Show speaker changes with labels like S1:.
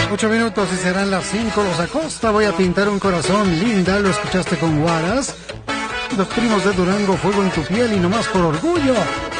S1: 8 minutos y serán las 5. Los Acosta, voy a pintar un corazón. Linda, lo escuchaste con Guaras. Los Primos de Durango, fuego en tu piel y nomás por orgullo.